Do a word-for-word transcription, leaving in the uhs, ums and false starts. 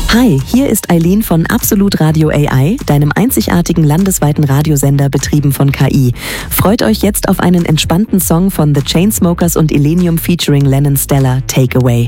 Hi, hier ist Eileen von Absolut Radio A I, deinem einzigartigen landesweiten Radiosender, betrieben von K I. Freut euch jetzt auf einen entspannten Song von The Chainsmokers und Illenium featuring Lennon Stella, Take Away.